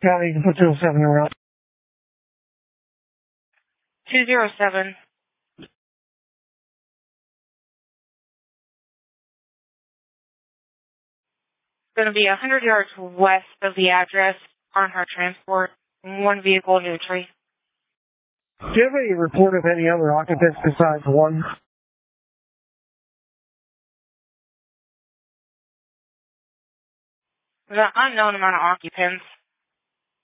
County, you can put 207 around. 207. Going to be 100 yards west of the address, Barnhart Transport, one vehicle new tree. Do you have any report of any other occupants besides one? The unknown amount of occupants.